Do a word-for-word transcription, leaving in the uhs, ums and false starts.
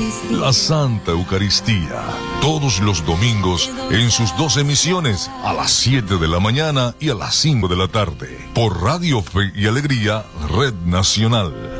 La Santa Eucaristía, todos los domingos en sus dos emisiones, a las siete de la mañana y a las cinco de la tarde, por Radio Fe y Alegría, Red Nacional.